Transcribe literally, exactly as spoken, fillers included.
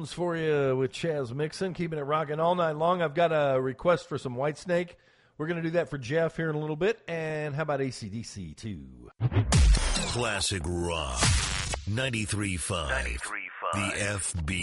Tunes for you with Chaz Mixon, keeping it rocking all night long. I've got a request for some Whitesnake. We're going to do that for Jeff here in a little bit. And how about A C D C, too? Classic Rock. ninety-three point five. The F B